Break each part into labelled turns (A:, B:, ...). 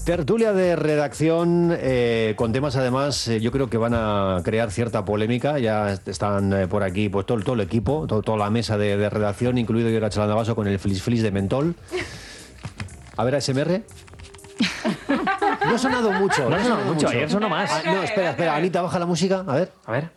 A: Tertulia de redacción con temas además yo creo que van a crear cierta polémica. Ya están por aquí pues todo el equipo, toda la mesa de redacción, incluido Yoracha Landavaso con el flis de mentol. A ver, ASMR. No ha sonado mucho.
B: No ha sonado mucho, ayer sonó más.
A: No, espera, Anita, baja la música. A ver.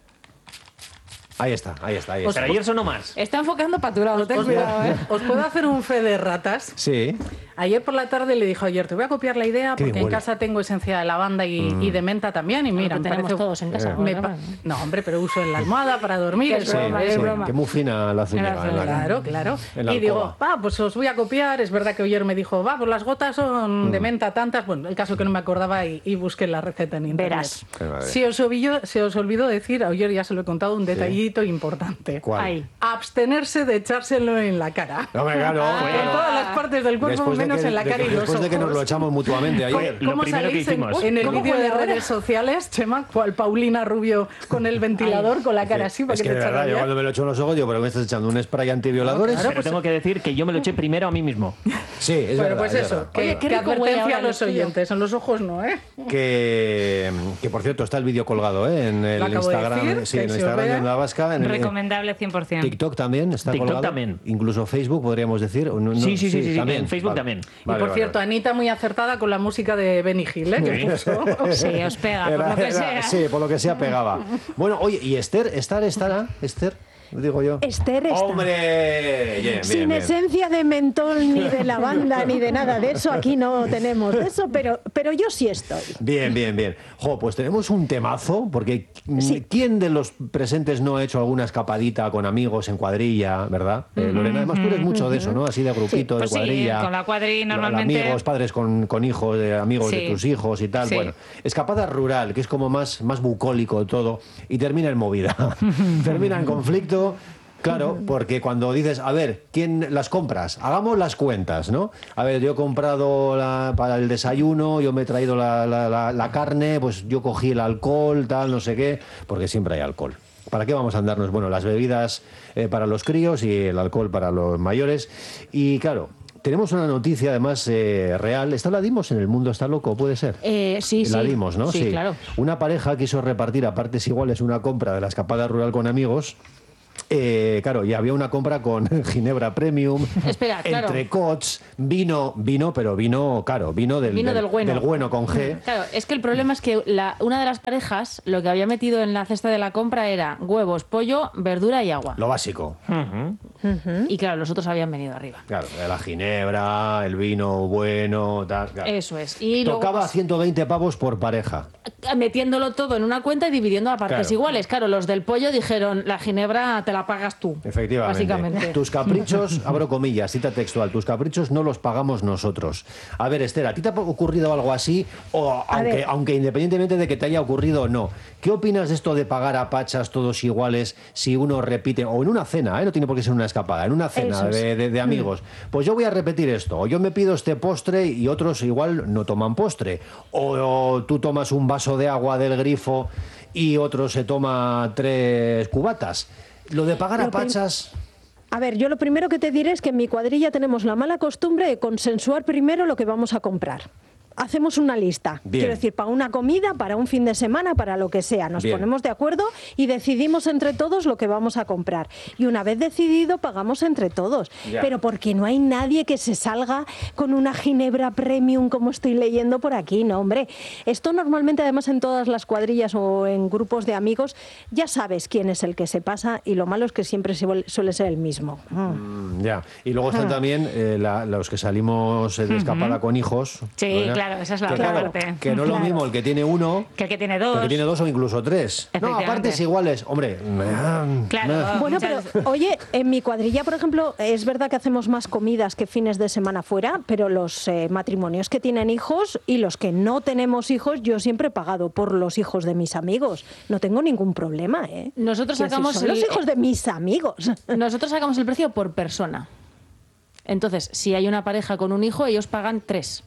A: Ahí está.
B: Pero ayer sonó más.
C: Está enfocando paturado, ten cuidado, ¿eh?
D: ¿Os puedo hacer un fe de ratas?
A: Sí.
D: Ayer por la tarde le dijo ayer, te voy a copiar la idea porque en casa tengo esencia de lavanda y de menta también. Y mira,
C: me tenemos todos en casa.
D: No, hombre, pero uso en la almohada para dormir.
C: Es broma.
A: Que muy fina la zúñiga.
D: Claro.
A: En
D: Y digo, pues os voy a copiar. Es verdad que ayer me dijo, pues las gotas son de menta tantas. Bueno, el caso que no me acordaba y busqué la receta en internet.
C: Verás.
D: Se os olvidó decir, ayer ya se lo he contado, un detallito importante.
A: ¿Cuál?
D: Abstenerse de echárselo en la cara.
A: No, claro.
D: En todas las partes del cuerpo, menos en la cara y los ojos.
A: Después de que nos lo echamos mutuamente ayer.
B: Lo primero que hicimos.
D: En el vídeo de redes sociales, Chema, cual Paulina Rubio con el ventilador, con la cara así, para
A: es que
D: te
A: de verdad, yo cuando me lo echo en los ojos digo, ¿pero me estás echando un spray antivioladores?
B: Pero tengo que decir que yo me lo eché primero a mí mismo.
A: Sí, es
D: Bueno,
A: verdad.
D: pues
A: es
D: eso,
A: verdad.
D: que advertencia a los oyentes, en los ojos no, ¿eh?
A: Que por cierto está el vídeo colgado en el Instagram, sí, en el Instagram de Onda Vasca, en
E: recomendable 100%.
A: TikTok también está
B: TikTok
A: colgado.
B: también.
A: Incluso Facebook podríamos decir.
B: Sí,
A: también.
B: en Facebook
A: Vale.
B: también.
D: Y por cierto, Anita muy acertada con la música de Benny Hill, ¿eh? Que puso.
E: Sí, os pega, por lo que sea.
A: Sí, por lo que sea pegaba. Bueno, oye, ¿y Esther? ¿Estará? ¿Esther? Digo yo.
F: Esther está.
A: ¡Hombre! Bien,
F: Sin
A: bien.
F: esencia de mentol, ni de lavanda, ni de nada de eso. Aquí no tenemos de eso, pero yo sí estoy.
A: Bien. Jo, pues tenemos un temazo, porque ¿quién de los presentes no ha hecho alguna escapadita con amigos en cuadrilla, verdad? Lorena, además tú eres mucho de eso, ¿no? Así de grupito,
E: Pues
A: de cuadrilla.
E: sí, con la cuadrilla normalmente.
A: Amigos, padres con hijos, amigos de tus hijos y tal.
E: Sí.
A: Bueno, escapada rural, que es como más bucólico todo, y termina en movida. Termina en conflicto. Claro, porque cuando dices, a ver, ¿quién las compras? Hagamos las cuentas, ¿no? A ver, yo he comprado para el desayuno, yo me he traído la carne, pues yo cogí el alcohol, tal, no sé qué, porque siempre hay alcohol. ¿Para qué vamos a andarnos? Bueno, las bebidas para los críos y el alcohol para los mayores. Y claro, tenemos una noticia además real. ¿Esta la dimos en El Mundo Está Loco? ¿Puede ser?
C: Sí.
A: La dimos, ¿no?
C: Sí, claro.
A: Una pareja quiso repartir a partes iguales una compra de la escapada rural con amigos. Claro, y había una compra con ginebra premium,
C: Espera, claro.
A: entrecots, vino, pero vino caro, vino del
C: bueno.
A: del bueno con G.
C: Claro, es que el problema es que una de las parejas lo que había metido en la cesta de la compra era huevos, pollo, verdura y agua.
A: Lo básico.
C: Y claro, los otros habían venido arriba.
A: Claro, la ginebra, el vino bueno, tal. Claro.
C: Eso es. Y
A: Tocaba
C: luego,
A: 120 pavos por pareja.
C: metiéndolo todo en una cuenta y dividiendo a partes
A: Claro.
C: iguales. Claro, los del pollo dijeron, la ginebra te la pagas tú.
A: Efectivamente.
C: Básicamente.
A: Tus caprichos, abro comillas, cita textual, tus caprichos no los pagamos nosotros. A ver, Esther, ¿a ti te ha ocurrido algo así? O aunque independientemente de que te haya ocurrido o no, ¿qué opinas de esto de pagar a pachas todos iguales si uno repite, o en una cena, no tiene por qué ser una escapada, en una cena de amigos, pues yo voy a repetir esto, o yo me pido este postre y otros igual no toman postre, o tú tomas un vaso de agua del grifo y otro se toma 3 cubatas? Lo de pagar a pachas...
F: A ver, yo lo primero que te diré es que en mi cuadrilla tenemos la mala costumbre de consensuar primero lo que vamos a comprar. Hacemos una lista, quiero decir, para una comida, para un fin de semana, para lo que sea. Nos ponemos de acuerdo y decidimos entre todos lo que vamos a comprar. Y una vez decidido, pagamos entre todos. Pero porque no hay nadie que se salga con una ginebra premium, como estoy leyendo por aquí, ¿no, hombre? Esto normalmente, además, en todas las cuadrillas o en grupos de amigos, ya sabes quién es el que se pasa y lo malo es que siempre suele ser el mismo.
A: Y luego están también los que salimos de escapada con hijos.
E: Sí, claro, esa es la otra parte.
A: Que no es lo mismo el que tiene uno
E: que el que tiene dos.
A: Que el que tiene 2 o incluso 3. No, a partes iguales. Hombre.
E: Claro.
F: Bueno, pero oye, en mi cuadrilla, por ejemplo, es verdad que hacemos más comidas que fines de semana fuera, pero los matrimonios que tienen hijos y los que no tenemos hijos, yo siempre he pagado por los hijos de mis amigos. No tengo ningún problema, ¿eh?
C: Nosotros
F: Quiero
C: sacamos
F: decir, son los hijos de mis amigos.
C: Nosotros sacamos el precio por persona. Entonces, si hay una pareja con un hijo, ellos pagan 3.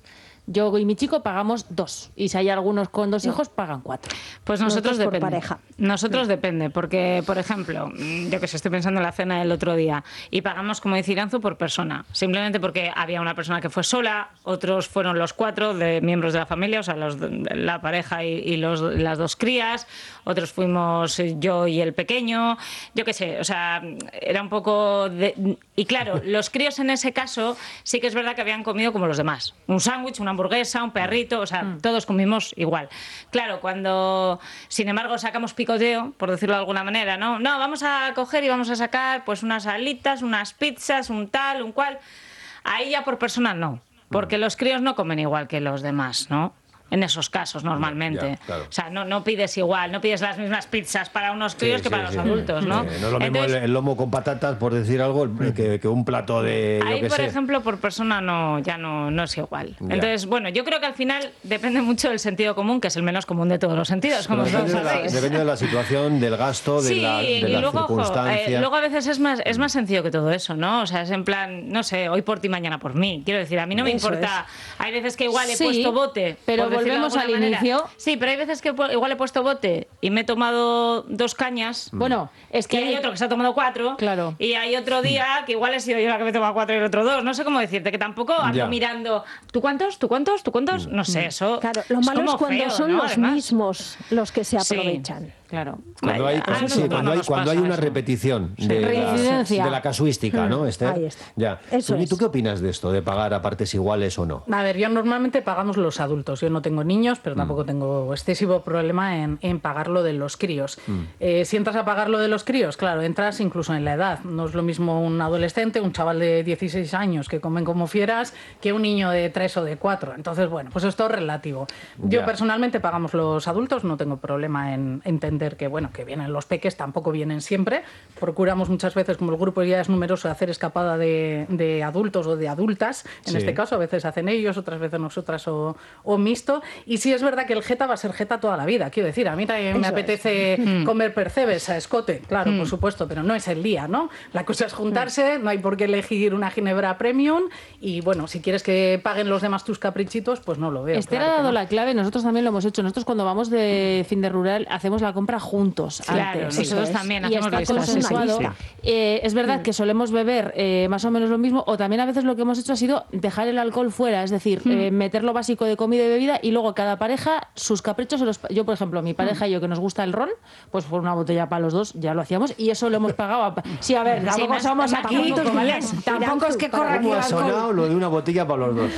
C: Yo y mi chico pagamos 2. Y si hay algunos con 2 hijos, pagan 4.
E: Pues nosotros
F: por
E: depende.
F: pareja.
E: Nosotros depende, porque, por ejemplo, yo que sé, estoy pensando en la cena del otro día, y pagamos, como dice Iranzu, por persona. Simplemente porque había una persona que fue sola, otros fueron los 4 de miembros de la familia, o sea, la pareja y las 2 crías, otros fuimos yo y el pequeño, yo qué sé, o sea, era un poco de... Y claro, los críos en ese caso sí que es verdad que habían comido como los demás. Un sándwich, una hamburguesa, un perrito, o sea, todos comimos igual. Claro, cuando, sin embargo, sacamos picoteo, por decirlo de alguna manera, ¿no? No, vamos a coger y vamos a sacar pues unas alitas, unas pizzas, un tal, un cual. Ahí ya por persona no, porque los críos no comen igual que los demás, ¿no? En esos casos, normalmente.
A: Ya, claro.
E: O sea, no pides igual, no pides las mismas pizzas para unos críos que para los adultos, ¿no?
A: No es lo mismo
E: Entonces,
A: el lomo con patatas, por decir algo, que un plato de...
E: ahí,
A: yo qué
E: por
A: sé.
E: ejemplo, por persona ya no es igual.
A: Ya.
E: Entonces, bueno, yo creo que al final depende mucho del sentido común, que es el menos común de todos los sentidos, como
A: Pero
E: todos sabéis.
A: depende de la situación, del gasto, de
E: Sí,
A: la
E: y luego, ojo,
A: circunstancia.
E: luego a veces es más sencillo que todo eso, ¿no? O sea, es en plan, no sé, hoy por ti, mañana por mí. Quiero decir, a mí no me
F: Eso
E: importa. Hay veces que igual he
C: Sí,
E: puesto bote.
C: pero
E: por decirlo de
C: volvemos
E: alguna
C: al
E: manera.
C: inicio.
E: Sí, pero hay veces que igual he puesto bote y me he tomado 2 cañas.
C: Bueno, es
E: Que
C: que
E: hay otro que se ha tomado 4.
C: Claro.
E: Y hay otro día que igual he sido yo la que me he tomado 4 y el otro 2. No sé cómo decirte, que tampoco ando
A: Ya.
E: mirando. ¿Tú cuántos? ¿Tú cuántos? ¿Tú cuántos? No sé, eso.
F: Claro, lo malo es
E: como
F: cuando
E: feo,
F: son
E: ¿no?
F: los
E: Además.
F: mismos los que se
E: Sí.
F: aprovechan.
C: Claro.
A: Cuando hay,
E: Ah, no,
A: sí,
E: no,
A: cuando
E: no
A: hay,
E: nos
A: cuando hay
E: pasa
A: una
E: eso.
A: repetición
C: Reincidencia.
A: de la casuística, ¿no, Esther?
F: Ahí está.
A: Ya.
F: Eso
A: ¿Tú,
F: es.
A: ¿Tú qué opinas de esto, de pagar a partes iguales o no?
D: A ver, yo normalmente pagamos los adultos. Yo no tengo niños, pero tampoco tengo excesivo problema en pagar lo de los críos. Si entras a pagar lo de los críos, claro, entras incluso en la edad. No es lo mismo un adolescente, un chaval de 16 años que comen como fieras, que un niño de 3 o de 4. Entonces, bueno, pues esto es relativo. Yo
A: Ya.
D: personalmente pagamos los adultos, no tengo problema en entender que, bueno, que vienen los peques, tampoco vienen siempre. Procuramos muchas veces, como el grupo ya es numeroso, hacer escapada de adultos o de adultas. En
A: Sí.
D: este caso, a veces hacen ellos, otras veces nosotras o mixto. Y sí es verdad que el jeta va a ser jeta toda la vida. Quiero decir, a mí también me
F: Eso
D: apetece comer percebes a escote, claro, por supuesto, pero no es el día, ¿no? La cosa es juntarse, no hay por qué elegir una ginebra premium y, bueno, si quieres que paguen los demás tus caprichitos, pues no lo veo.
C: Esther
D: claro
C: ha
D: que
C: dado
D: no.
C: la clave, nosotros también lo hemos hecho. Nosotros cuando vamos de fin de rural hacemos la compra juntos.
E: Claro,
C: antes.
E: nosotros
F: es.
E: también
C: Y
E: hacemos
C: está
E: listas, sí, sí.
C: consensuado.
F: sí.
C: Es verdad que solemos beber más o menos lo mismo, o también a veces lo que hemos hecho ha sido dejar el alcohol fuera, es decir, meter lo básico de comida y bebida y luego cada pareja sus caprichos. Yo, por ejemplo, mi pareja y yo que nos gusta el ron, pues por una botella para los dos ya lo hacíamos y eso lo hemos pagado. Sí, a ver, tampoco
E: más-
C: somos
E: más
C: aquí,
E: poquito, ¿vale?
C: tampoco es que corra aquí
A: ¿Cómo
C: el
A: ha
C: alcohol.
A: sonado lo de una botella para los dos?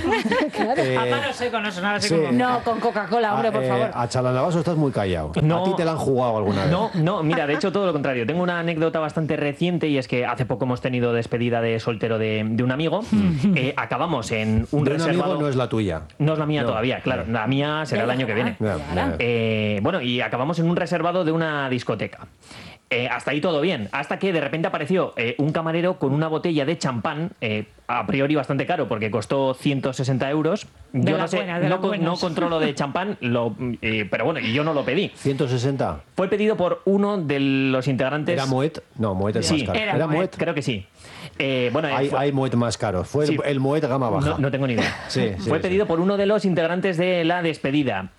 E: A palo seco no sonaba así
A: sí.
E: como...
C: No, con Coca-Cola, hombre, por favor.
A: A Chalanavaso estás muy callado.
B: No.
A: ¿A ti te la han jugado alguna vez?
B: No, mira, de hecho todo lo contrario. Tengo una anécdota bastante reciente y es que hace poco hemos tenido despedida de soltero de un amigo. Acabamos en un
A: De un
B: reservado.
A: amigo no es la tuya.
B: No es la mía
A: No.
B: todavía, claro. La mía será el año que viene.
A: Ya, ya.
B: Bueno, y acabamos en un reservado de una discoteca. Hasta ahí todo bien, hasta que de repente apareció un camarero con una botella de champán, a priori bastante caro porque costó 160 euros.
E: De
B: Yo
E: las
B: no sé,
E: buenas, de las buenas.
B: no controlo de champán, pero bueno, y yo no lo pedí.
A: 160.
B: Fue pedido por uno de los integrantes.
A: ¿Era Moet? No, Moet es
B: Sí,
A: más caro.
E: era
A: Moet.
B: Creo que sí. Bueno,
A: Hay Moet más caros. Fue
B: Sí.
A: el Moet gama baja.
B: no tengo ni idea.
A: Sí, sí,
B: Fue
A: sí.
B: pedido por uno de los integrantes de la despedida.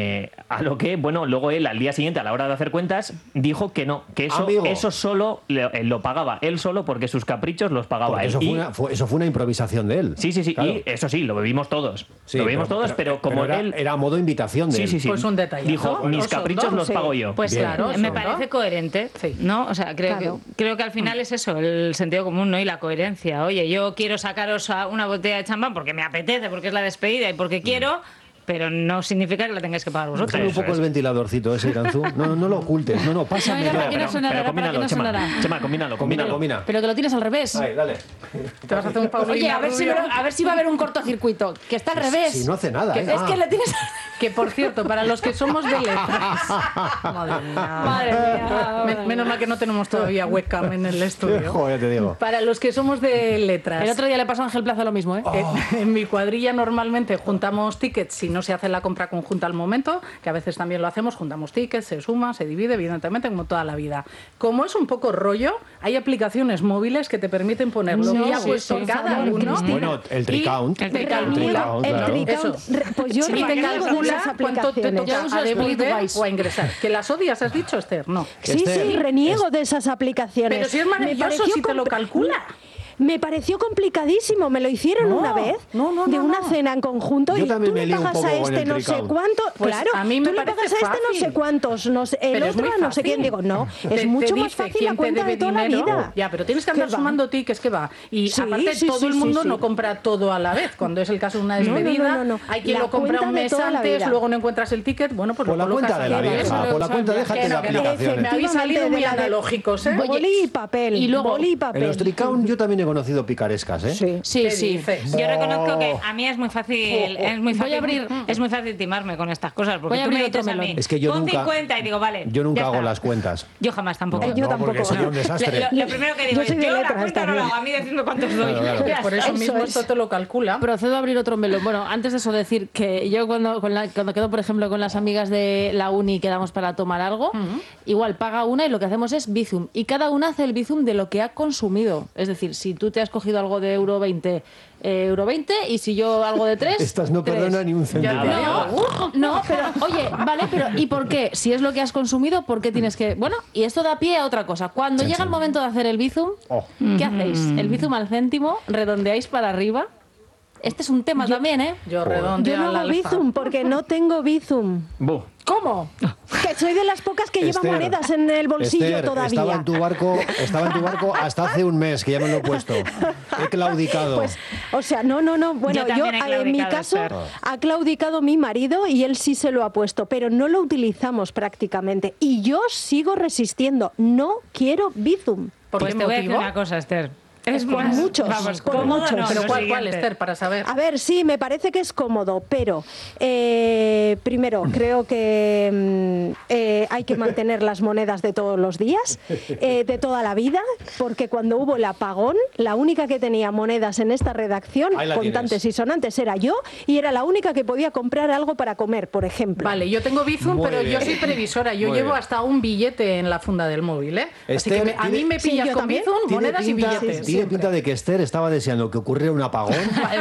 B: A lo que, bueno, luego él al día siguiente, a la hora de hacer cuentas, dijo que no, que
A: Amigo.
B: eso solo lo pagaba él solo porque sus caprichos los pagaba
A: Porque
B: él.
A: eso,
B: Y-
A: eso fue una improvisación de él.
B: Sí,
A: Claro.
B: y eso sí, lo bebimos todos.
A: Sí,
B: lo bebimos todos, pero como
A: era,
B: él...
A: era a modo invitación de
B: Sí,
A: él.
B: sí, sí.
D: Pues un detallazo.
B: Dijo, mis
D: Oso,
B: caprichos
D: ¿no?
B: los
D: Sí.
B: pago yo.
E: Pues
A: Bien.
E: claro,
D: Eso,
E: me
D: ¿no?
E: parece coherente,
D: Sí.
E: ¿no? O sea,
F: Claro.
E: creo que al final es eso, el sentido común, ¿no? Y la coherencia. Oye, yo quiero sacaros una botella de champán porque me apetece, porque es la despedida y porque quiero, pero no significa que la tengáis que pagar vosotros.
A: Déjame un
B: Eso
A: poco
B: es.
A: el ventiladorcito ese, Iranzu. No lo ocultes. No, pásame.
C: No, para que no sonara,
B: pero
C: para que
B: combínalo,
C: no
B: Chema.
C: sonara.
B: Chema, combínalo.
A: Combina.
C: Pero que lo tienes al revés.
A: Ahí, dale.
D: Te vas a hacer un Paulina
C: Oye, a ver si
D: Rubio.
C: va a haber un cortocircuito, que está al revés.
A: Si no hace nada,
C: Que
A: ¿eh?
C: es que le tienes...
D: Que, por cierto, para los que somos de letras... Madre mía.
C: Madre mía.
D: Menos mal que no tenemos todavía webcam en el estudio.
A: Joder, te digo.
D: Para los que somos de letras...
C: El otro día le pasó a Ángel Plaza lo mismo, ¿eh?
D: En mi cuadrilla normalmente juntamos tickets, si no no se hace la compra conjunta al momento, que a veces también lo hacemos, juntamos tickets, se suma, se divide, evidentemente, como toda la vida. Como es un poco rollo, hay aplicaciones móviles que te permiten poner lo que ha puesto cada uno.
A: Bueno, el TriCount.
F: El TriCount, pues yo
D: y te calcula cuánto te toca a devolver o a ingresar. ¿Que las odias, has dicho, Esther? No.
F: Sí, reniego de esas aplicaciones.
D: Pero si es maravilloso si te lo calcula.
F: Me pareció complicadísimo, me lo hicieron una vez de una cena en conjunto y tú le pagas a este no sé cuánto,
D: pues
F: claro,
D: a mí me
F: tú le pagas a este no sé cuántos, el otro a no sé quién, digo, no, es mucho más fácil la cuenta de toda la vida.
D: Ya, pero tienes que andar sumando tickets, que va. Y aparte todo el mundo no compra todo a la vez, cuando es el caso de una despedida, hay quien lo compra un mes antes, luego no encuentras el ticket, bueno, pues
A: por la cuenta de la vieja, por la cuenta déjate de aplicaciones.
D: Me habéis salido muy analógicos, ¿eh?
F: Boli y papel,
C: y luego
F: boli y papel.
A: En los TriCount yo también he conocido picarescas, ¿eh?
C: Sí.
E: Yo reconozco que a mí es muy fácil, es muy fácil timarme con estas cosas, porque tú me dices a mí,
A: es que yo
E: pon
A: nunca,
E: 50 y digo, vale,
A: yo nunca
E: ya
A: hago
E: está.
A: las cuentas.
E: Yo jamás tampoco.
F: Yo tampoco.
A: Sería un desastre.
E: Lo primero que digo es, yo la cuenta no la hago, a mí decidme cuántos doy.
A: Claro.
D: Por eso mismo esto te lo calcula.
C: Procedo a abrir otro melón. Bueno, antes de eso decir que yo cuando quedo, por ejemplo, con las amigas de la uni y quedamos para tomar algo, igual paga una y lo que hacemos es Bizum. Y cada una hace el Bizum de lo que ha consumido. Es decir, si tú te has cogido algo de euro 20 y si yo algo de 3...
A: Estas no perdonan ni un céntimo.
C: No, pero oye, vale, pero ¿y por qué? Si es lo que has consumido, ¿por qué tienes que...? Bueno, y esto da pie a otra cosa. Cuando llega el momento de hacer el Bizum, ¿qué hacéis? El Bizum al céntimo, redondeáis para arriba. Este es un tema también, ¿eh?
D: Yo redondeo
F: Yo no hago Bizum porque no tengo Bizum.
C: ¿Cómo?
F: Que soy de las pocas que llevan monedas en el bolsillo
A: Esther,
F: todavía.
A: Estaba en tu barco hasta hace un mes, que ya me lo he puesto. He claudicado.
F: Pues, o sea, no. Bueno, yo en mi caso ha claudicado mi marido y él sí se lo ha puesto, pero no lo utilizamos prácticamente. Y yo sigo resistiendo. No quiero Bizum.
E: Pues te voy a decir una cosa, Esther.
F: Es por muchos.
E: Vamos,
F: por
E: cómodo
F: muchos.
E: no,
D: Pero
E: lo
D: ¿cuál,
E: siguiente.
D: Esther, para saber?
F: A ver, sí, me parece que es cómodo, pero primero, creo que hay que mantener las monedas de todos los días, de toda la vida, porque cuando hubo el apagón, la única que tenía monedas en esta redacción, contantes y sonantes, era yo, y era la única que podía comprar algo para comer, por ejemplo.
D: Vale, yo tengo Bizum, pero yo soy previsora. Yo llevo hasta un billete en la funda del móvil, ¿eh? Así que a mí me pillas con Bizum, monedas y billetes.
A: Tiene pinta de que Esther estaba deseando que ocurriera un apagón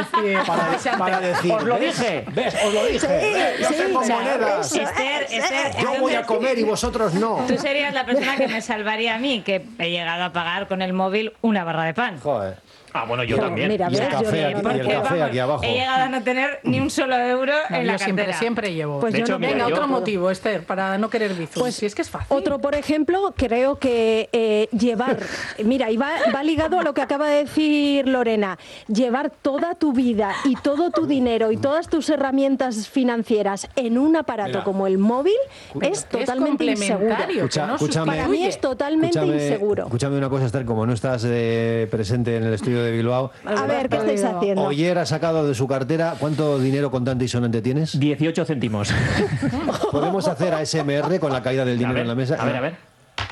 A: para decir,
B: ¡os lo dije!
A: ¿Ves? ¡Os lo dije! ¡Yo tengo monedas!
E: Esther,
A: Yo voy a comer y vosotros no.
E: tú serías la persona que me salvaría a mí, que he llegado a pagar con el móvil una barra de pan.
A: Joder.
B: Ah, bueno, yo también.
F: Mira,
A: Y el
F: ves,
A: café,
F: yo no.
A: y el café aquí abajo.
E: He llegado a no tener ni un solo euro en la
D: Yo
E: cartera.
D: siempre llevo.
F: Pues
B: De
F: yo
B: hecho,
F: no
B: mira,
D: Venga,
B: yo
D: otro
B: puedo.
D: motivo, Esther, para no querer Bizum. Pues si es que es fácil.
F: Otro, por ejemplo, creo que llevar, mira, y va ligado a lo que acaba de decir Lorena, llevar toda tu vida y todo tu dinero y todas tus herramientas financieras en un aparato como el móvil es totalmente inseguro.
A: Escúchame,
F: Para mí es totalmente inseguro.
A: Escúchame una cosa, Esther, como no estás presente en el estudio de Bilbao,
F: A ver, ¿qué estáis haciendo?
A: Oyer ha sacado de su cartera, ¿cuánto dinero contante y sonante tienes?
B: 18 céntimos.
A: Podemos hacer ASMR con la caída del dinero en la mesa.
B: A ver.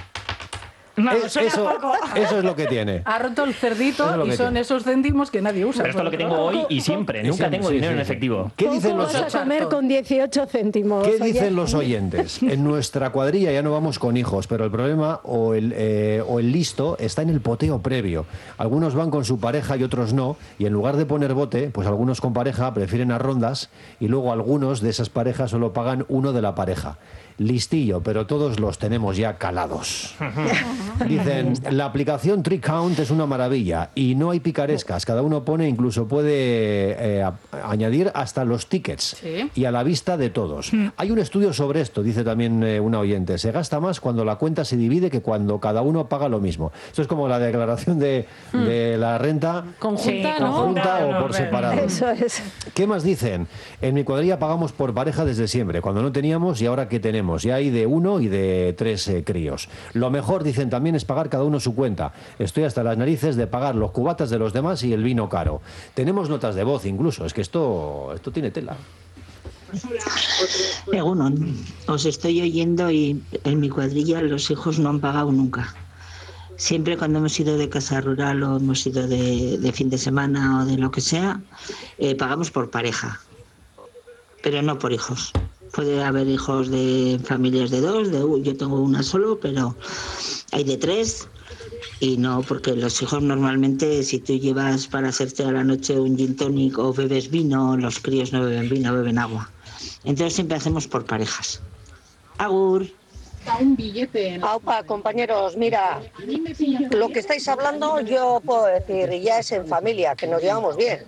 E: Vamos, suena poco.
A: Eso es lo que tiene.
D: Ha roto el
A: Eso es
D: cerdito
A: lo
D: y
A: que
D: son
A: tiene.
D: esos céntimos que nadie usa.
B: Pero esto es lo que tengo hoy y siempre. Nunca tengo
A: Sí,
B: dinero
A: sí,
B: en
A: sí.
B: efectivo.
A: ¿Qué dicen
F: ¿Cómo
A: los
F: vas a comer con 18 céntimos?
A: ¿Qué
F: Oye,
A: dicen los oyentes? En nuestra cuadrilla ya no vamos con hijos, pero el problema o el listo está en el poteo previo. Algunos van con su pareja y otros no, y en lugar de poner bote, pues algunos con pareja prefieren a rondas y luego algunos de esas parejas solo pagan uno de la pareja. Listillo, pero todos los tenemos ya calados. Dicen, la aplicación TriCount es una maravilla y no hay picarescas. Cada uno pone, incluso puede añadir hasta los tickets y a la vista de todos. Hay un estudio sobre esto, dice también una oyente. Se gasta más cuando la cuenta se divide que cuando cada uno paga lo mismo. Esto es como la declaración de la renta
C: Conjunta,
E: Sí,
C: ¿no?
A: conjunta o
E: No,
A: por separado.
F: Eso es.
A: ¿Qué más dicen? En mi cuadrilla pagamos por pareja desde siempre, cuando no teníamos y ahora que tenemos. Ya hay de 1 y de 3 críos. Lo mejor, dicen también, es pagar cada uno su cuenta. Estoy hasta las narices de pagar los cubatas de los demás y el vino caro. Tenemos notas de voz incluso, es que esto tiene tela.
G: Egunon, os estoy oyendo y en mi cuadrilla los hijos no han pagado nunca. Siempre cuando hemos ido de casa rural o hemos ido de fin de semana o de lo que sea, pagamos por pareja. pero no por hijos. Puede haber hijos de familias de 2, yo tengo una solo, pero hay de 3. Y no, porque los hijos normalmente, si tú llevas para hacerte a la noche un gin tonic o bebes vino, los críos no beben vino, beben agua. Entonces siempre hacemos por parejas. Agur.
H: Aupa, compañeros, mira, lo que estáis hablando yo puedo decir, ya es en familia, que nos llevamos bien,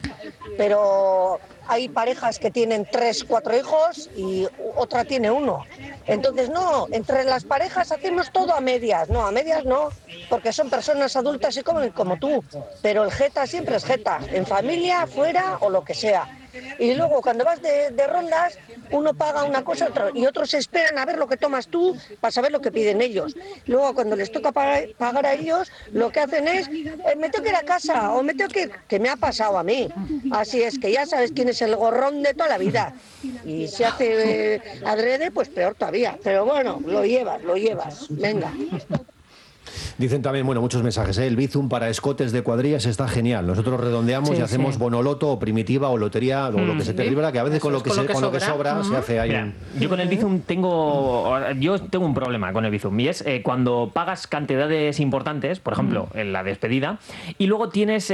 H: pero hay parejas que tienen 3, 4 hijos y otra tiene 1. Entonces no, entre las parejas hacemos todo a medias no, porque son personas adultas y como tú, pero el jeta siempre es jeta, en familia, fuera o lo que sea. Y luego cuando vas de rondas, uno paga una cosa y otros esperan a ver lo que tomas tú para saber lo que piden ellos. Luego cuando les toca pagar a ellos, lo que hacen es, me tengo que ir a casa o me tengo que me ha pasado a mí. Así es que ya sabes quién es el gorrón de toda la vida. Y si hace adrede, pues peor todavía. Pero bueno, lo llevas. Venga.
A: Dicen también, bueno, muchos mensajes, ¿eh? El Bizum para escotes de cuadrillas está genial. Nosotros redondeamos y hacemos bonoloto o primitiva o lotería o lo que se te libra, que a veces con lo que sobra se hace ahí.
B: Mira, yo con el Bizum tengo un problema con el Bizum y es cuando pagas cantidades importantes, por ejemplo, en la despedida, y luego tienes,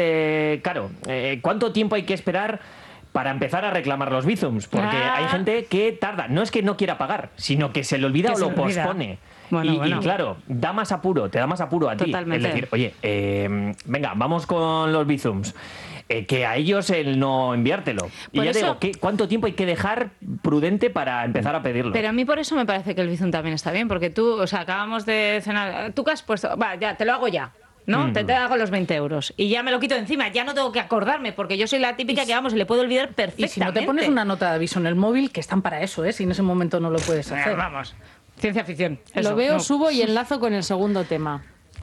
B: ¿cuánto tiempo hay que esperar para empezar a reclamar los Bizums? Porque hay gente que tarda, no es que no quiera pagar, sino que se le olvida o lo pospone. Y claro, te da más apuro a ti.
E: Totalmente.
B: Es decir, oye, venga, vamos con los Bizums. Que a ellos el no enviártelo. Y ya digo, ¿cuánto tiempo hay que dejar prudente para empezar a pedirlo?
E: Pero a mí por eso me parece que el Bizum también está bien, porque tú, acabamos de cenar, ¿tú qué has puesto? Va, ya, te lo hago ya. ¿No? Te hago los 20 euros y ya me lo quito de encima, ya no tengo que acordarme porque yo soy la típica que le puedo olvidar perfectamente.
D: Y si no te pones una nota de aviso en el móvil, que están para eso, si en ese momento no lo puedes hacer.
E: Vamos, ciencia ficción. Eso,
C: lo veo, subo y enlazo con el segundo tema.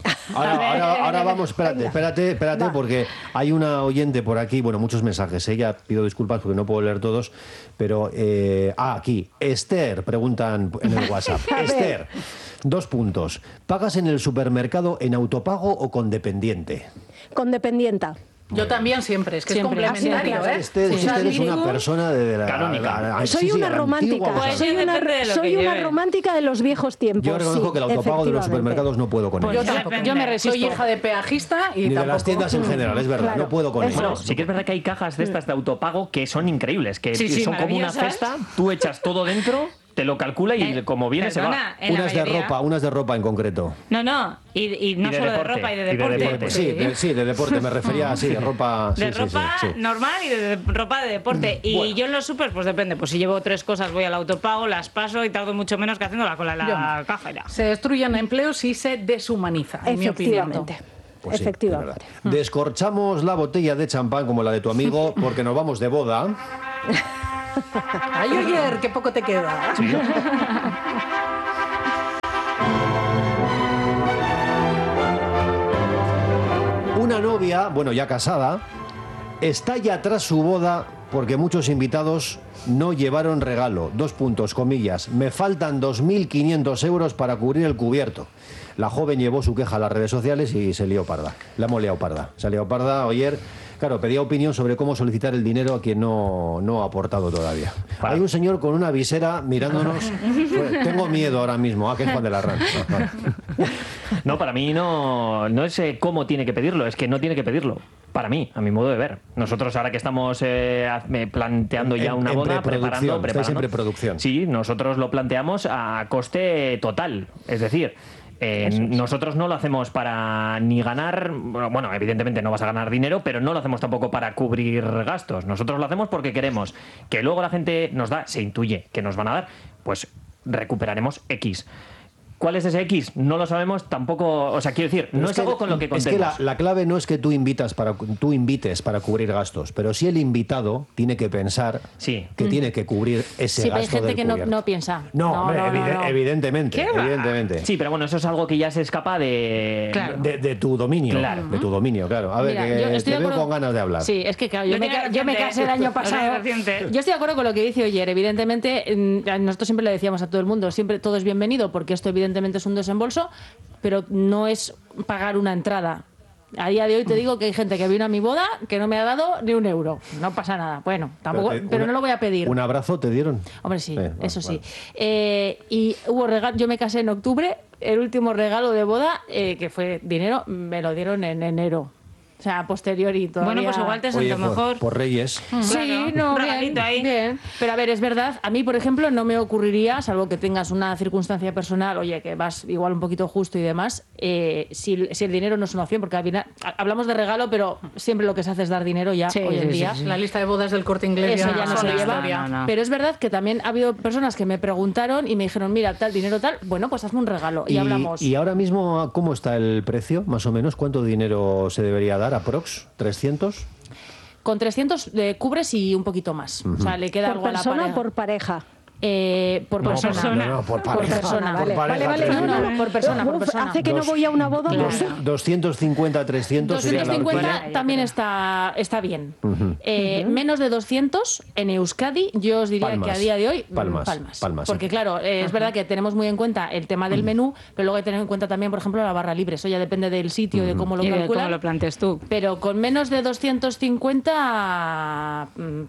A: Ahora vamos, espérate, porque hay una oyente por aquí, bueno, muchos mensajes, ya pido disculpas porque no puedo leer todos, pero aquí, Esther, preguntan en el WhatsApp. Esther, 2 puntos. ¿Pagas en el supermercado en autopago o con dependiente?
F: Con dependienta.
D: Yo también siempre, es que
C: siempre.
D: es complementario.
A: Este es una persona de la
B: canónica.
F: Soy una romántica.
E: Pues
F: Soy una romántica de los viejos tiempos.
A: Yo reconozco que el autopago de los supermercados no puedo con
D: Yo
A: ellos.
D: tampoco.
C: Yo me resisto.
D: Soy hija de peajista y
A: Ni
D: tampoco.
A: de las tiendas en general, es verdad, no puedo con ellos.
B: Bueno, sí que es verdad que hay cajas de estas de autopago que son increíbles, que son como una
E: maravillosas.
B: cesta, tú echas todo dentro, te lo calcula y como viene se va.
A: Unas de ropa en concreto.
E: No, y no
B: de
E: solo
B: deporte,
E: de ropa y de
B: y de
E: deporte.
B: deporte.
A: Sí, de deporte, me refería así, de ropa...
E: De ropa
A: sí.
E: normal y de ropa de deporte. Y yo en los súper, pues depende. Pues si llevo 3 cosas, voy al autopago, las paso y tardo mucho menos que haciendo la cola en la caja. Ya.
D: Se destruyen empleos y se deshumaniza, en mi opinión.
A: Pues sí,
F: Efectivamente.
A: es verdad. Descorchamos la botella de champán como la de tu amigo porque nos vamos de boda.
D: Ay, ayer, qué poco te queda.
A: Una novia, bueno, ya casada, estalla tras su boda porque muchos invitados no llevaron regalo. 2 puntos, comillas. Me faltan 2.500 euros para cubrir el cubierto. La joven llevó su queja a las redes sociales y se lió parda. La hemos liado parda. Se ha liado parda ayer. Claro, pedía opinión sobre cómo solicitar el dinero a quien no ha aportado todavía. Hay un señor con una visera mirándonos. Tengo miedo ahora mismo. Que es Juan de la Rán.
B: No, para mí no es cómo tiene que pedirlo, es que no tiene que pedirlo. Para mí, a mi modo de ver. Nosotros ahora que estamos planteando ya una boda, preparando.
A: Estáis en preproducción.
B: Sí, nosotros lo planteamos a coste total. Es decir, nosotros no lo hacemos para ni ganar, bueno, evidentemente no vas a ganar dinero, pero no lo hacemos tampoco para cubrir gastos. Nosotros lo hacemos porque queremos que luego la gente nos da, se intuye que nos van a dar, pues recuperaremos X. ¿Cuál es ese X? No lo sabemos tampoco, o sea, quiero decir, no es algo con lo que contemos.
A: Es que la clave no es que tú invites para cubrir gastos, pero sí el invitado tiene que pensar que tiene que cubrir ese gasto.
C: Sí, pero hay gente
A: del
C: que
A: cubierto.
C: no piensa.
A: No, evidentemente. Sí,
B: pero bueno, eso es algo que ya se escapa de
A: tu dominio.
B: Claro.
A: De tu dominio, claro. A ver,
C: mira,
A: que te veo con ganas de hablar.
C: Sí, es que claro, yo me casé el año pasado. Yo estoy de acuerdo con lo que dice Oyer. Evidentemente, nosotros siempre le decíamos a todo el mundo, siempre todo es bienvenido, porque esto evidentemente es un desembolso, pero no es pagar una entrada. A día de hoy te digo que hay gente que vino a mi boda que no me ha dado ni un euro. No pasa nada. Bueno, tampoco, pero no lo voy a pedir.
A: ¿Un abrazo te dieron?
C: Hombre, sí, eso sí. Y hubo regalo. Yo me casé en octubre. El último regalo de boda, que fue dinero, me lo dieron en enero. O sea, a posteriori todavía.
E: Bueno, pues igual te sentó mejor.
A: Por Reyes.
C: Sí, no, bien, bien. Pero a ver, es verdad, a mí, por ejemplo, no me ocurriría, salvo que tengas una circunstancia personal, oye, que vas igual un poquito justo y demás, si el dinero no es una opción, porque al final, hablamos de regalo, pero siempre lo que se hace es dar dinero ya hoy en día.
D: La lista de bodas del Corte Inglés
C: eso ya no se lleva. No. Pero es verdad que también ha habido personas que me preguntaron y me dijeron, mira, tal dinero, tal, bueno, pues hazme un regalo y hablamos.
A: ¿Y ahora mismo cómo está el precio, más o menos? ¿Cuánto dinero se debería dar? ¿Aprox? ¿300?
C: Con 300 cubres y un poquito más. O sea, le queda algo a la pareja.
F: ¿Por persona o por pareja?
C: Por persona.
A: No, por pareja.
C: Por persona.
F: Vale.
C: No, por persona, por persona.
F: Hace que no voy a una boda.
C: Claro.
A: 250, 300 sería la
C: 250 también está bien. Menos de 200 en Euskadi, yo os diría que a día de hoy
A: Palmas.
C: Porque claro, es verdad que tenemos muy en cuenta el tema del menú, pero luego hay que tener en cuenta también, por ejemplo, la barra libre. Eso ya depende del sitio, de cómo lo calculan.
E: Cómo lo plantees tú.
C: Pero con menos de 250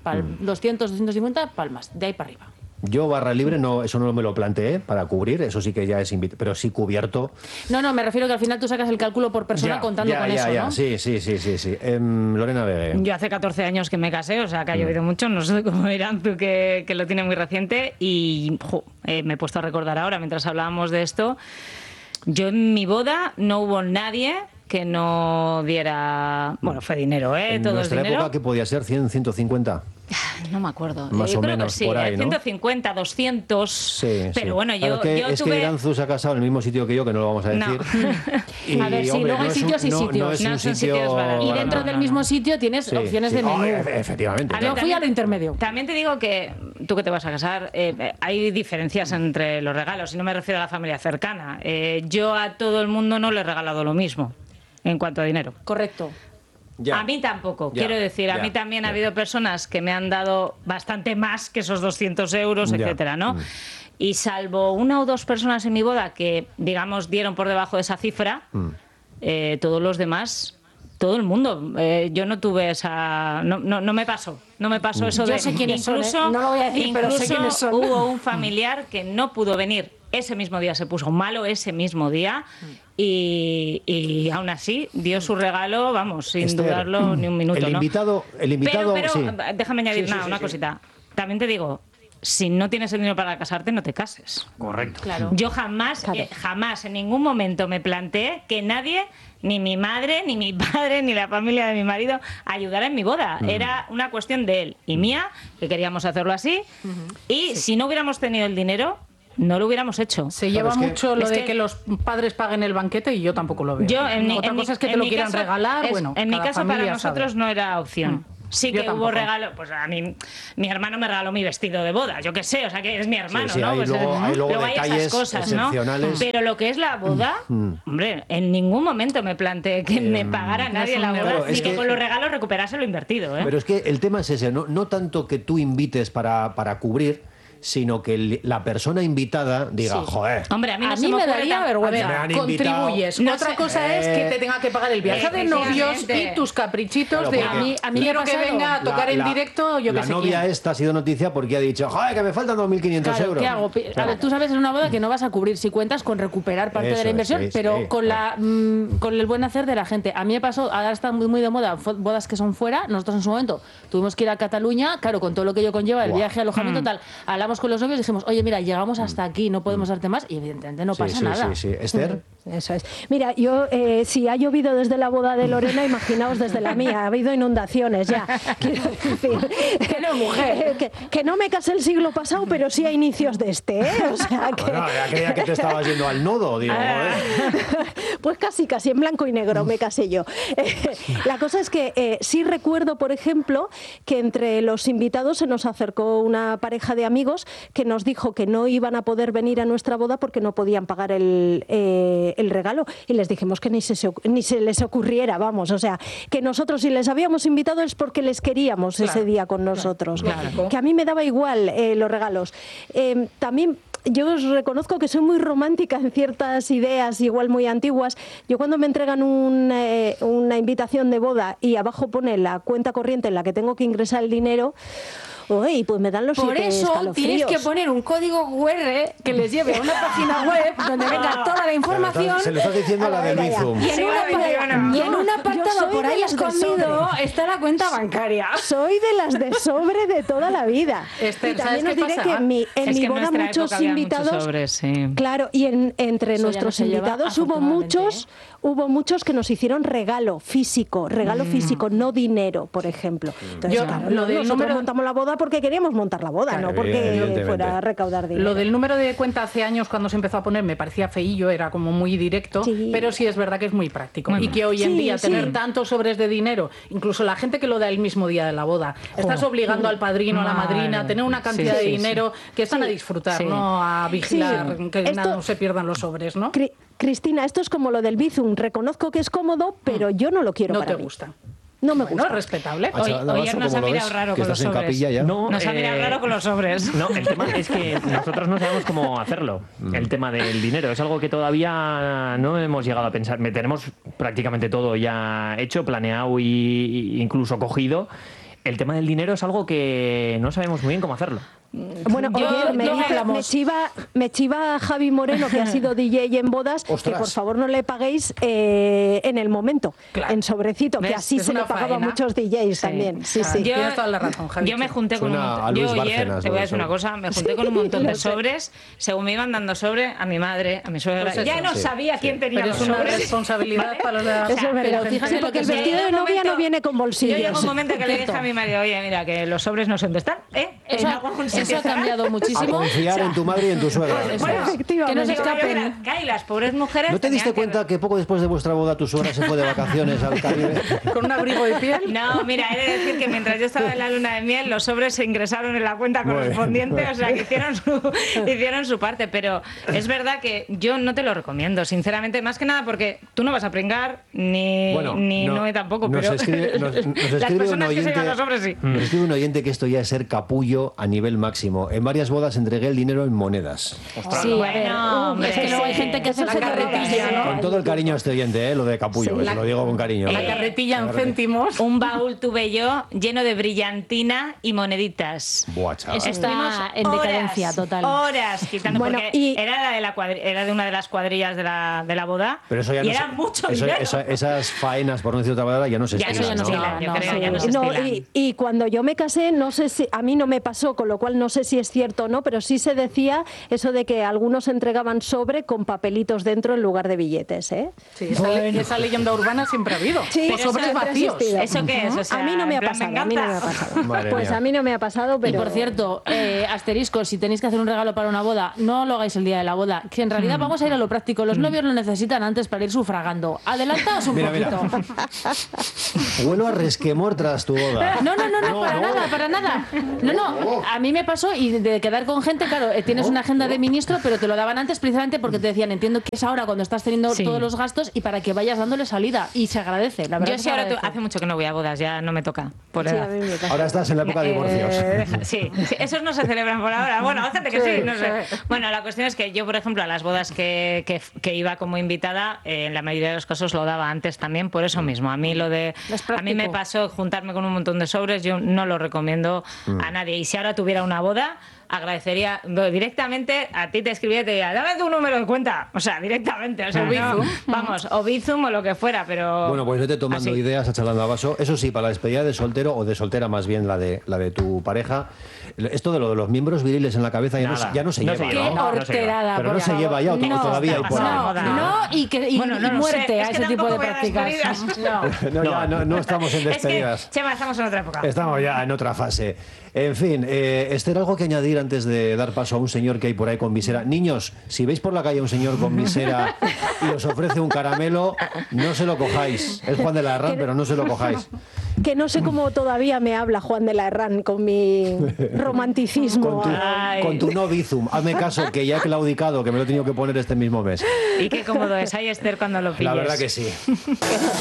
C: 250 palmas, de ahí para arriba.
A: Yo barra libre eso no me lo planteé para cubrir, eso sí que ya es pero sí cubierto.
C: No, me refiero que al final tú sacas el cálculo por persona contando con eso, ¿no?
A: Sí. Lorena Vegue.
E: Yo hace 14 años que me casé, o sea que ha llovido mucho, no sé cómo dirán tú que lo tiene muy reciente y me he puesto a recordar ahora mientras hablábamos de esto. Yo en mi boda no hubo nadie que no diera... Bueno, fue dinero, todo es dinero.
A: ¿En nuestra época qué podía ser? ¿100, 150?
E: No me acuerdo.
A: Más
E: yo
A: o
E: creo
A: menos,
E: que sí,
A: por ahí, ¿no?
E: 150, 200.
A: Sí,
E: pero bueno,
A: claro,
E: yo
A: es
E: tuve...
A: que Iranzu se ha casado en el mismo sitio que yo, que no lo vamos a decir.
C: Y, a ver, sí, luego hay sitios y sitios.
E: No son sitios baratos.
C: Y dentro del mismo sitio tienes opciones de menú.
A: Efectivamente.
C: Yo fui a lo intermedio.
E: También te digo que tú que te vas a casar, hay diferencias entre los regalos, y no me refiero a la familia cercana. Yo a todo el mundo no le he regalado lo mismo en cuanto a dinero.
C: Correcto.
A: Ya.
E: A mí tampoco, quiero decir, a mí también ha habido personas que me han dado bastante más que esos 200 euros, etcétera, ¿no? Y salvo una o dos personas en mi boda que, digamos, dieron por debajo de esa cifra, todos los demás... Todo el mundo. Yo no tuve esa... No me pasó. No me pasó eso de...
C: Yo sé quiénes
E: incluso,
C: son, no lo voy a decir, pero sé quiénes son.
E: Hubo un familiar que no pudo venir. Ese mismo día se puso malo, ese mismo día. Y aún así dio su regalo, vamos, sin dudarlo ni un minuto.
A: El invitado
E: pero
A: sí.
E: Déjame añadir una cosita. También te digo... Si no tienes el dinero para casarte, no te cases.
A: Correcto.
C: Claro.
E: Yo jamás, en ningún momento me planteé que nadie, ni mi madre, ni mi padre, ni la familia de mi marido, ayudara en mi boda. Era una cuestión de él y mía, que queríamos hacerlo así. Y si no hubiéramos tenido el dinero, no lo hubiéramos hecho.
D: Se lleva mucho lo de que los padres paguen el banquete y yo tampoco lo veo. Otra cosa es que te lo quieran regalar.
E: En mi caso, para nosotros no era opción. Sí que
D: Yo
E: hubo regalo, pues a mí, mi hermano me regaló mi vestido de boda, yo qué sé, o sea que es mi hermano, ¿no?
A: Hay
E: Pues,
A: luego
E: hay
A: detalles
E: esas cosas, ¿no? Pero lo que es la boda, hombre, en ningún momento me planteé que me pagara nadie la boda, ni que con los regalos recuperase lo invertido, ¿eh?
A: Pero es que el tema es ese, no tanto que tú invites para cubrir, sino que la persona invitada diga, joder.
E: Hombre, a mí
C: me daría vergüenza.
D: Contribuyes. Otra cosa es que te tenga que pagar el viaje de novios y tus caprichitos de
C: a mí
D: quiero que venga a tocar en directo, yo que sé.
A: La novia esta ha sido noticia porque ha dicho, joder, que me faltan 2.500 euros.
C: ¿Qué hago? A ver, tú sabes en una boda que no vas a cubrir si cuentas con recuperar parte de la inversión, pero con el buen hacer de la gente. A mí me pasó, ahora está muy de moda bodas que son fuera. Nosotros en su momento tuvimos que ir a Cataluña, claro, con todo lo que ello conlleva, el viaje, alojamiento, tal. Hablamos con los novios y dijimos, oye, mira, llegamos hasta aquí, no podemos darte más, y evidentemente no pasa nada.
A: Sí. Esther.
F: Eso es. Mira, yo, si ha llovido desde la boda de Lorena, imaginaos desde la mía. Ha habido inundaciones ya. Quiero decir, que no me casé el siglo pasado, pero sí a inicios de este, ¿eh? O sea que...
A: Bueno, ya creía que te estabas yendo al nodo, digo.
F: Pues casi, en blanco y negro me casé yo. La cosa es que sí recuerdo, por ejemplo, que entre los invitados se nos acercó una pareja de amigos que nos dijo que no iban a poder venir a nuestra boda porque no podían pagar el regalo, y les dijimos que ni se les ocurriera, vamos, o sea, que nosotros si les habíamos invitado es porque les queríamos ese día con nosotros, que a mí me daba igual los regalos. También yo os reconozco que soy muy romántica en ciertas ideas, igual muy antiguas. Yo cuando me entregan una invitación de boda y abajo pone la cuenta corriente en la que tengo que ingresar el dinero, uy, pues me dan los
C: Por eso tienes que poner un código QR que les lleve a una página web donde venga toda la información.
A: Se lo estás diciendo a la del Bizum.
C: Y en un apartado por ahí escondido está la cuenta bancaria.
F: Soy de las de sobre de toda la vida.
D: Esther,
F: y también os diré
D: pasa?
F: que en mi boda muchos invitados,
E: muchos sobres, sí.
F: claro, y entre
C: Eso
F: nuestros
C: ya no se lleva,
F: invitados hubo muchos que nos hicieron regalo físico, no dinero, por ejemplo. Entonces, claro, nosotros montamos la boda porque queríamos montar la boda, claro, no porque fuera a recaudar dinero.
D: Lo del número de cuenta hace años cuando se empezó a poner me parecía feillo, era como muy directo, pero sí es verdad que es muy práctico. Y que hoy en día tener tantos sobres de dinero, incluso la gente que lo da el mismo día de la boda, estás obligando al padrino, a la madrina, a tener una cantidad de dinero que están a disfrutar, no a vigilar que no se pierdan los sobres, ¿no?
F: Cristina, esto es como lo del Bizum. Reconozco que es cómodo, pero yo no lo quiero para mí.
D: No te gusta.
F: No me gusta.
D: No, respetable.
E: Hoy nos ha mirado raro con los sobres. Nos ha mirado raro con los sobres.
B: No, el tema es que nosotros no sabemos cómo hacerlo. El tema del dinero es algo que todavía no hemos llegado a pensar. Tenemos prácticamente todo ya hecho, planeado e incluso cogido. El tema del dinero es algo que no sabemos muy bien cómo hacerlo.
F: Bueno, me chiva Javi Moreno, que ha sido DJ en bodas, que por favor no le paguéis en el momento, en sobrecito, que así se le pagaba a muchos DJs también. Sí, sí.
D: Tienes toda la razón, Javi.
E: Yo me junté con un montón. Yo ayer, te voy a decir una cosa, me junté con un montón de sobres, según me iban dando sobre a mi madre, a mi suegra.
D: Pues
E: ya no sabía quién tenía
D: pero
E: los
D: es una
E: sobres.
D: responsabilidad para los de la
F: pero fíjate, porque el vestido de novia no viene con bolsillos.
E: Yo llegó un momento que le dije a mi madre, oye, mira, que los sobres no sé dónde están,
C: Eso ha cambiado muchísimo.
A: A confiar en tu madre y en tu suegra.
C: Que no se escapen.
E: Y las pobres mujeres.
A: ¿No te diste cuenta que poco después de vuestra boda tu suegra se fue de vacaciones al Caribe?
D: Con un abrigo de piel.
E: No, mira, he de decir que mientras yo estaba en la luna de miel, los sobres se ingresaron en la cuenta correspondiente, o sea, que hicieron su parte. Pero es verdad que yo no te lo recomiendo, sinceramente, más que nada porque tú no vas a pringar, ni Noé tampoco, pero
A: nos escribe
E: las personas que se llevan los sobres sí.
A: Nos escribe un oyente que esto ya es ser capullo a nivel máximo. En varias bodas entregué el dinero en monedas.
C: Sí, bueno, es que luego hay gente que hace la carretilla, ¿no?
A: Con todo el cariño a este oyente, lo de capullo, se lo digo con cariño.
D: La carretilla en céntimos.
E: Un baúl tuve yo lleno de brillantina y moneditas.
A: Buah, chaval.
C: Eso está en decadencia total.
E: Horas quitando, porque era de una de las cuadrillas de la boda.
A: Pero eso ya
E: y era mucho dinero.
A: Esas faenas, por no decir otra palabra, ya no se estilan,
F: Y cuando yo me casé, no sé si a mí no me pasó, con lo cual no sé si es cierto o no, pero sí se decía eso de que algunos entregaban sobre con papelitos dentro en lugar de billetes, ¿eh?
D: Sí, esa leyenda urbana siempre ha habido.
F: Sí,
D: o sobres vacíos.
E: ¿Eso qué es? O sea,
F: a mí no me ha pasado. Pues a mí no me ha pasado, pero...
C: Y por cierto, asterisco, si tenéis que hacer un regalo para una boda, no lo hagáis el día de la boda, que en realidad vamos a ir a lo práctico. Los novios lo necesitan antes para ir sufragando. Adelantaos un poquito.
A: Huelo a resquemor tras tu boda.
C: No, para nada. No, a mí me pasó y de quedar con gente, claro, tienes una agenda de ministro, pero te lo daban antes precisamente porque te decían, entiendo que es ahora cuando estás teniendo todos los gastos y para que vayas dándole salida. Y se agradece, la verdad.
E: Yo sí, ahora hace mucho que no voy a bodas, ya no me toca. Por edad.
A: Ahora estás en la época de divorcios.
E: Sí, esos no se celebran por ahora. Bueno, fíjate que sí, no sé. Bueno, la cuestión es que yo, por ejemplo, a las bodas que iba como invitada, en la mayoría de los casos lo daba antes también, por eso mismo. A mí a mí me pasó juntarme con un montón de sobres, yo no lo recomiendo a nadie. Y si ahora tuviera una boda, agradecería directamente, a ti te escribiría y te diría, dame tu número de cuenta, o sea, directamente, o sea, o Bizum o lo que fuera, pero...
A: Bueno, pues vete tomando ideas, charlando a vaso. Eso sí, para la despedida de soltero o de soltera más bien, la de tu pareja, esto de los miembros viriles en la cabeza ya no se lleva.
C: Qué horterada,
A: pero no se lleva ya, todavía hay por ahí.
C: Y muerte a ese tipo de prácticas.
A: No estamos en despedidas.
E: Es que, Chema, estamos en otra época.
A: Estamos ya en otra fase. En fin, Esther, algo que añadir antes de dar paso a un señor que hay por ahí con visera. Niños, si veis por la calle a un señor con visera y os ofrece un caramelo, no se lo cojáis. Es Juan de la Herrán, pero no se lo cojáis.
F: Que no sé cómo todavía me habla Juan de la Herrán con mi romanticismo.
A: Con tu no Bizum. Hazme caso, que ya he claudicado, que me lo he tenido que poner este mismo mes.
E: Y qué cómodo es ahí, Esther, cuando lo pilles.
A: La verdad que sí.